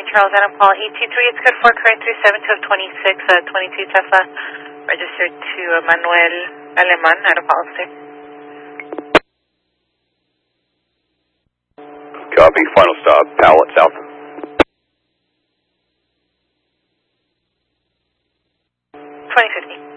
Charles Adam Paul, ET3, it's code 4, current 372 of 26, 22 Tesla, registered to Manuel Aleman, out of policy. Copy, final stop, Powell at South. 2050.